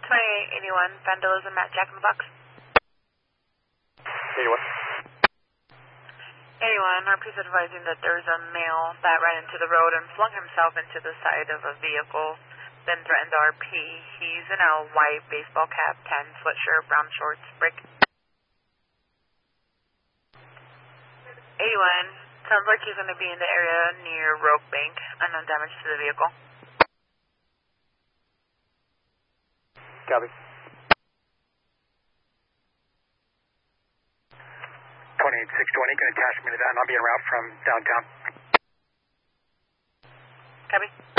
2881, vandalism at Jack in the Box. 81. 81, RP's advising that there's a male that ran into the road and flung himself into the side of a vehicle, then threatened RP. He's in a white baseball cap, tan sweatshirt, brown shorts, brick. 81, sounds like he's going to be in the area near Rogue Bank. Unknown damage to the vehicle. Copy. 28620, can attach me to that, and I'll be en route from downtown. Copy.